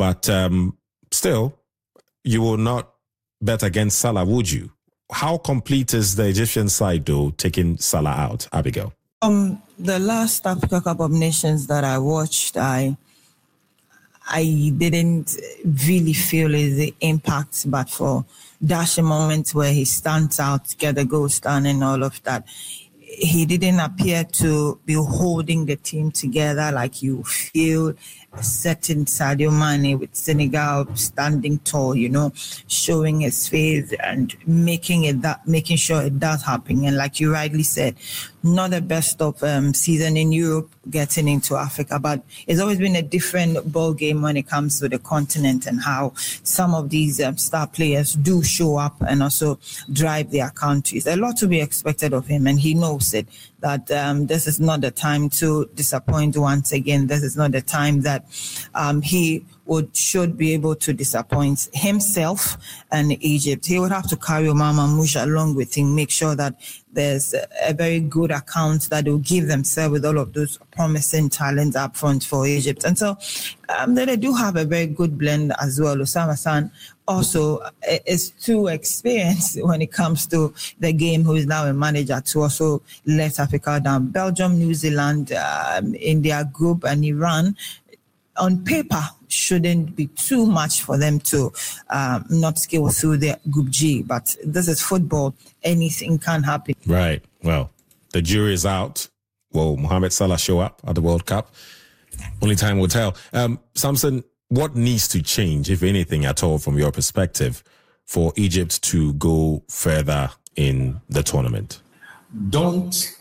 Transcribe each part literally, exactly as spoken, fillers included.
But um, still, you will not bet against Salah, would you? How complete is the Egyptian side, though, taking Salah out, Abigail? Um, the last Africa Cup of Nations that I watched, I I didn't really feel the impact, but for dashing moments where he stands out, get the goal stand and all of that, he didn't appear to be holding the team together like you feel a certain Sadio Mane with Senegal standing tall, you know, showing his face and making it that, making sure it does happen. And like you rightly said, not the best of um, season in Europe, getting into Africa, but it's always been a different ball game when it comes to the continent and how some of these um, star players do show up and also drive their countries. A lot to be expected of him, and he knows it, that um, this is not the time to disappoint once again. This is not the time that um, he would should be able to disappoint himself and Egypt. He would have to carry Omar Mamouche along with him, make sure that there's a very good account that will give themselves with all of those promising talents up front for Egypt. And so um, they do have a very good blend as well. Osama San also is too experienced when it comes to the game, who is now a manager, to also let Africa down. Belgium, New Zealand um, in their group, and Iran, on paper, shouldn't be too much for them to um, not scale through the Group G. But this is football. Anything can happen. Right. Well, the jury is out. Will Mohamed Salah show up at the World Cup? Only time will tell. Um, Samson, what needs to change, if anything at all, from your perspective, for Egypt to go further in the tournament? Don't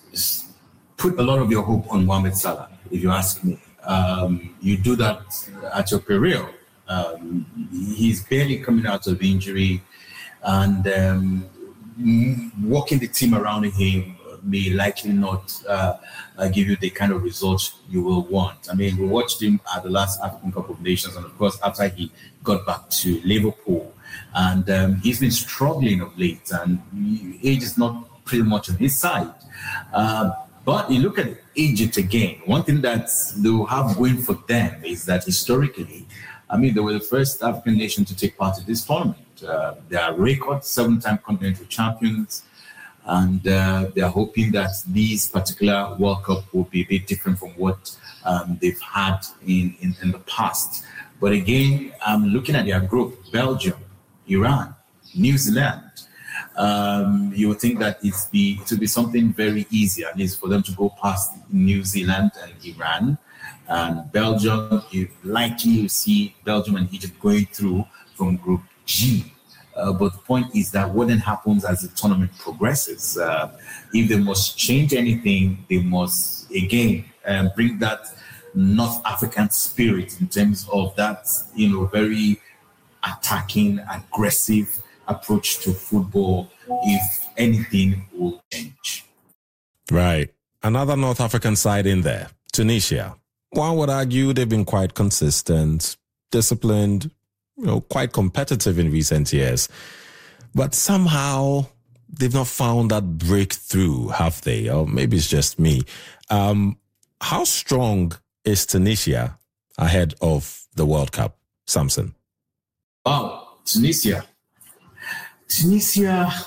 put a lot of your hope on Mohamed Salah, if you ask me. Um, you do that at your career. Um, he's barely coming out of injury, and um, working the team around him may likely not uh, uh, give you the kind of results you will want. I mean, we watched him at the last African Cup of Nations, and of course, after he got back to Liverpool, and um, he's been struggling of late, and age is not pretty much on his side. Uh, But you look at Egypt again, one thing that they will have going for them is that historically, I mean, they were the first African nation to take part in this tournament. Uh, they are record seven-time continental champions, and uh, they are hoping that this particular World Cup will be a bit different from what um, they've had in, in, in the past. But again, I'm looking at their group: Belgium, Iran, New Zealand. Um, you would think that it's be, it would be something very easy, at least for them to go past New Zealand and Iran. And Belgium, you likely you see Belgium and Egypt going through from Group G. Uh, but the point is that what then happens as the tournament progresses? Uh, if they must change anything, they must, again, um, bring that North African spirit in terms of that, you know, very attacking, aggressive approach to football, if anything will change. Right. Another North African side in there, Tunisia. One would argue they've been quite consistent, disciplined, you know, quite competitive in recent years. But somehow they've not found that breakthrough, have they? Or maybe it's just me. Um, how strong is Tunisia ahead of the World Cup, Samson? Wow, Tunisia. Tunisia,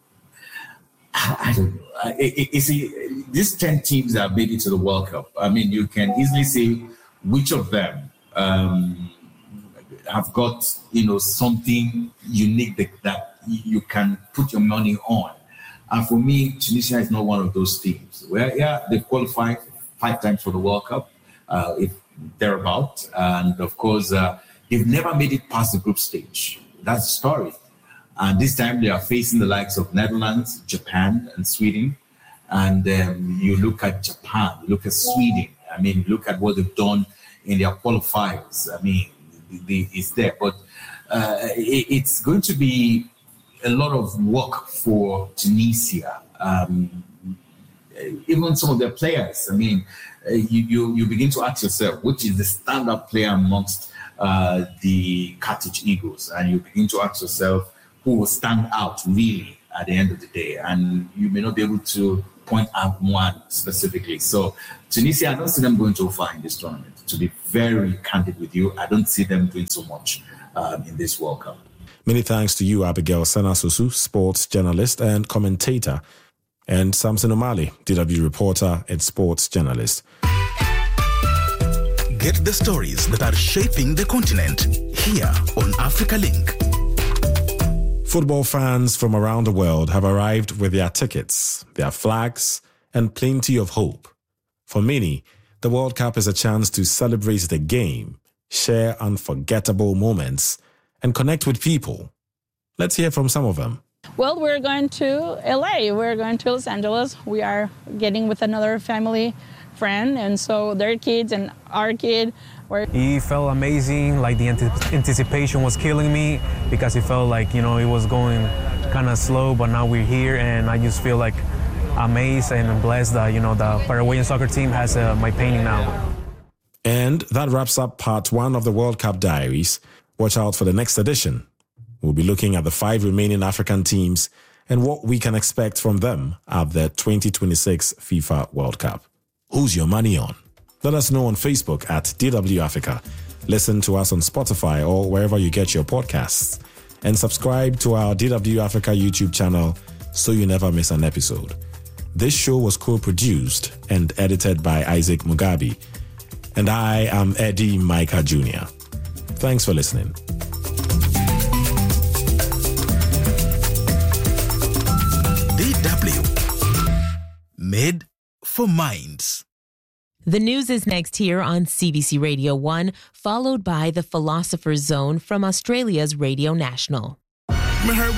I, I don't know. You see, these ten teams that made it to the World Cup, I mean, you can easily say which of them um, have got, you know, something unique that, that you can put your money on. And for me, Tunisia is not one of those teams. Well, yeah, they've qualified five times for the World Cup, uh, if thereabout. And of course, uh, they've never made it past the group stage. That's the story. And this time they are facing the likes of Netherlands, Japan, and Sweden. And um, you look at Japan, you look at Sweden. I mean, look at what they've done in their qualifiers. I mean, it's there. But uh, it, it's going to be a lot of work for Tunisia. Um, even some of their players. I mean, uh, you, you you begin to ask yourself, which is the standout player amongst uh, the Carthage Eagles? And you begin to ask yourself, who will stand out really at the end of the day? And you may not be able to point out one specifically. So Tunisia, I don't see them going too far in this tournament. To be very candid with you, I don't see them doing so much um, in this World Cup. Many thanks to you, Abigail Senna-Susu, sports journalist and commentator, and Samson Omali, D W reporter and sports journalist. Get the stories that are shaping the continent here on Africa Link. Football fans from around the world have arrived with their tickets, their flags, and plenty of hope. For many, the World Cup is a chance to celebrate the game, share unforgettable moments, and connect with people. Let's hear from some of them. Well, we're going to L A. We're going to Los Angeles. We are getting with another family friend, and so their kids and our kid were... It felt amazing, like the anticipation was killing me because it felt like, you know, it was going kind of slow, but now we're here, and I just feel like amazed and blessed that, you know, the Paraguayan soccer team has uh, my painting now. And that wraps up part one of the World Cup Diaries. Watch out for the next edition. We'll be looking at the five remaining African teams and what we can expect from them at the twenty twenty-six FIFA World Cup. Who's your money on? Let us know on Facebook at D W Africa. Listen to us on Spotify or wherever you get your podcasts. And subscribe to our D W Africa YouTube channel so you never miss an episode. This show was co-produced and edited by Isaac Mugabe. And I am Eddie Micah Junior Thanks for listening. D W. Made for Minds. The news is next here on C B C Radio one, followed by The Philosopher's Zone from Australia's Radio National.